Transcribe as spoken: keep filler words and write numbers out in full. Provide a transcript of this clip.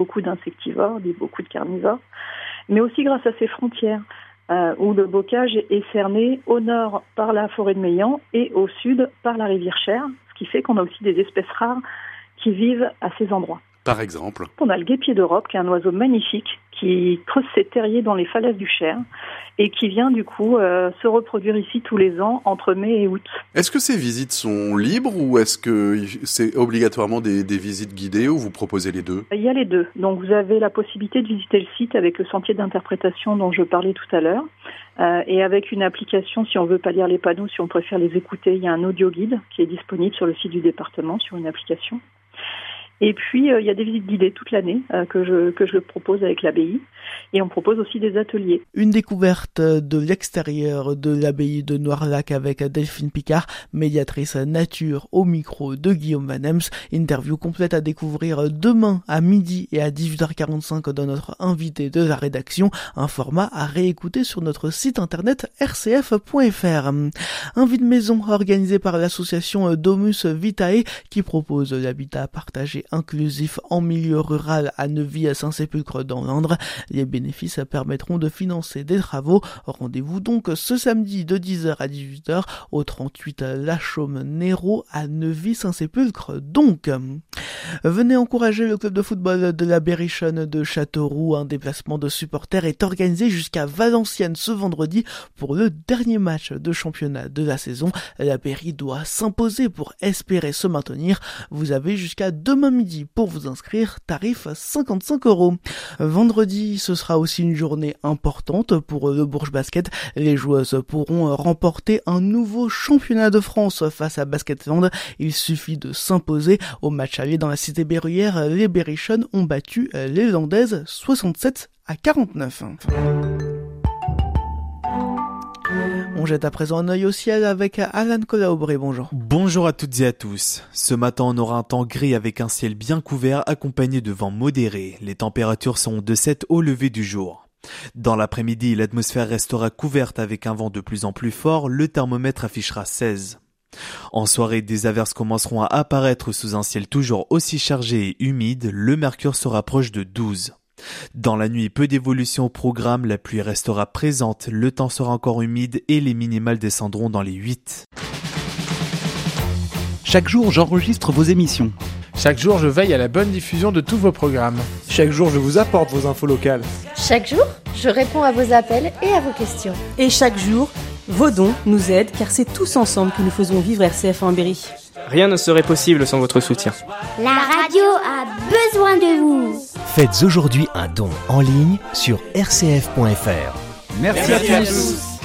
beaucoup d'insectivores, beaucoup de carnivores, mais aussi grâce à ses frontières, euh, où le bocage est cerné au nord par la forêt de Meillan et au sud par la rivière Cher, ce qui fait qu'on a aussi des espèces rares qui vivent à ces endroits. Par exemple, on a le guêpier d'Europe, qui est un oiseau magnifique, qui creuse ses terriers dans les falaises du Cher et qui vient du coup euh, se reproduire ici tous les ans entre mai et août. Est-ce que ces visites sont libres ou est-ce que c'est obligatoirement des, des visites guidées ou vous proposez les deux ? Il y a les deux. Donc vous avez la possibilité de visiter le site avec le sentier d'interprétation dont je parlais tout à l'heure. Euh, et avec une application, si on veut pas lire les panneaux, si on préfère les écouter, il y a un audio guide qui est disponible sur le site du département sur une application. Et puis, euh, il y a des visites guidées toute l'année euh, que je que je propose avec l'abbaye. Et on propose aussi des ateliers. Une découverte de l'extérieur de l'abbaye de Noirlac avec Delphine Picard, médiatrice nature au micro de Guillaume Van Ems. Interview complète à découvrir demain à midi et à dix-huit heures quarante-cinq dans notre invité de la rédaction. Un format à réécouter sur notre site internet r c f point f r. Un vide maison organisé par l'association Domus Vitae qui propose l'habitat partagé inclusif en milieu rural à Neuvy-Saint-Sépulcre dans l'Indre. Les bénéfices permettront de financer des travaux. Rendez-vous donc ce samedi de dix heures à dix-huit heures au trente-huit La Chaume-Néraud à Neuvy-Saint-Sépulcre. Donc, venez encourager le club de football de la Berrichonne de Châteauroux. Un déplacement de supporters est organisé jusqu'à Valenciennes ce vendredi pour le dernier match de championnat de la saison. La Berry doit s'imposer pour espérer se maintenir. Vous avez jusqu'à demain midi pour vous inscrire, tarif cinquante-cinq euros. Vendredi, ce sera aussi une journée importante pour le Bourges Basket. Les joueuses pourront remporter un nouveau championnat de France face à Basketland. Il suffit de s'imposer. Au match aller dans la cité berruyère, les Berrichonnes ont battu les Landaises soixante-sept à quarante-neuf. On jette à présent un œil au ciel avec Alan Colaubré, bonjour. Bonjour à toutes et à tous. Ce matin, on aura un temps gris avec un ciel bien couvert accompagné de vent modéré. Les températures seront de sept au lever du jour. Dans l'après-midi, l'atmosphère restera couverte avec un vent de plus en plus fort. Le thermomètre affichera seize. En soirée, des averses commenceront à apparaître sous un ciel toujours aussi chargé et humide. Le mercure se rapproche de douze. Dans la nuit, peu d'évolution au programme, la pluie restera présente, le temps sera encore humide et les minimales descendront dans les huit. Chaque jour, j'enregistre vos émissions. Chaque jour, je veille à la bonne diffusion de tous vos programmes. Chaque jour, je vous apporte vos infos locales. Chaque jour, je réponds à vos appels et à vos questions. Et chaque jour, vos dons nous aident car c'est tous ensemble que nous faisons vivre R C F en Berry. Rien ne serait possible sans votre soutien. La radio a besoin de vous. Faites aujourd'hui un don en ligne sur r c f point f r. Merci, Merci à tous.